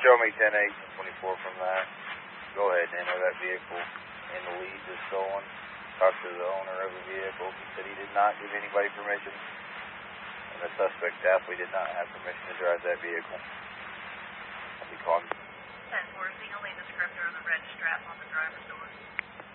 show me 10-8 and 24 from that. Go ahead and enter that vehicle in the lead that's stolen. Talk to the owner of the vehicle. He said he did not give anybody permission, and the suspect definitely did not have permission to drive that vehicle.